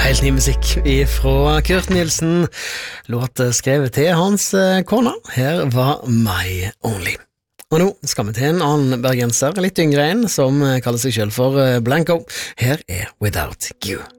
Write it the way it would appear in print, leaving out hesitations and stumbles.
Helt ny musikk fra Kurt Nilsen, låt skrevet til hans kone. Her var My Only. Og nå skal vi til en annen bergenser, litt yngre en, som kaller seg selv for Blanco. Her er Without You.